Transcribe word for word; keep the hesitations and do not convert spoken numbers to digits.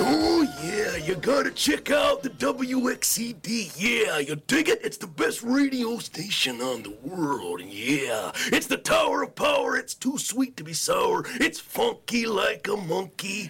Oh, yeah, you gotta check out the W X C D. Yeah, you dig it? It's the best radio station on the world. Yeah, it's the Tower of Power. It's too sweet to be sour. It's funky like a monkey.